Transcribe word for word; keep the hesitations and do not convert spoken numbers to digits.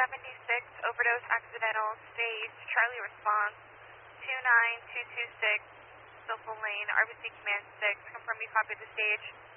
seventy-six, overdose accidental, stage, Charlie response, two nine two two six, Soulful Lane, R B C Command six, confirm you copy the stage.